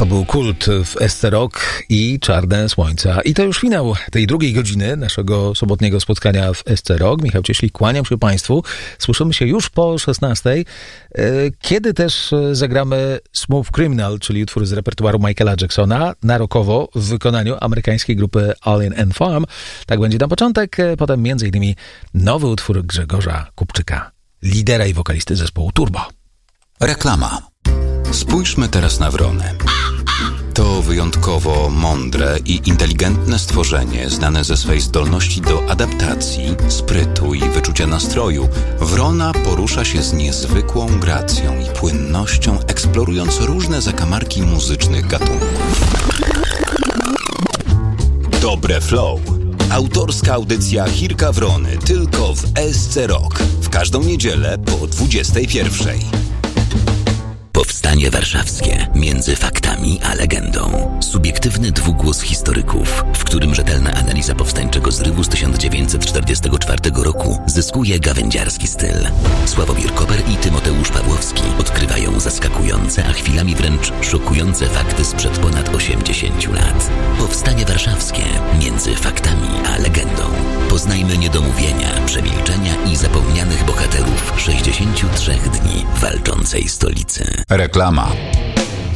To był Kult w SC Rock i Czarne Słońca. I to już finał tej drugiej godziny naszego sobotniego spotkania w SC Rock. Michał Cieślik, kłaniam się Państwu. Słyszymy się już po 16:00, kiedy też zagramy Smooth Criminal, czyli utwór z repertuaru Michaela Jacksona, na rockowo w wykonaniu amerykańskiej grupy Alien and Farm. Tak będzie na początek. Potem m.in. nowy utwór Grzegorza Kupczyka, lidera i wokalisty zespołu Turbo. Reklama. Spójrzmy teraz na wronę. To wyjątkowo mądre i inteligentne stworzenie, znane ze swej zdolności do adaptacji, sprytu i wyczucia nastroju. Wrona porusza się z niezwykłą gracją i płynnością, eksplorując różne zakamarki muzycznych gatunków. Dobre Flow. Autorska audycja Chirka Wrony tylko w SC Rock. W każdą niedzielę po 21:00. Powstanie warszawskie między faktami a legendą. Subiektywny dwugłos historyków, w którym rzetelna analiza powstańczego zrywu z 1944 roku zyskuje gawędziarski styl. Sławomir Koper i Tymoteusz Pawłowski odkrywają zaskakujące, a chwilami wręcz szokujące fakty sprzed ponad 80 lat. Powstanie warszawskie między faktami a legendą. Poznajmy niedomówienia, przemilczenia i zapomnianych bohaterów 63 dni walczącej stolicy. Reklama.